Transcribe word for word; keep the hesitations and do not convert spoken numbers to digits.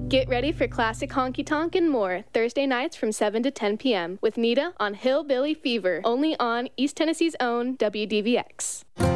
Get ready for classic honky tonk and more Thursday nights from seven to ten p.m. with Nita on Hillbilly Fever, only on East Tennessee's own W D V X.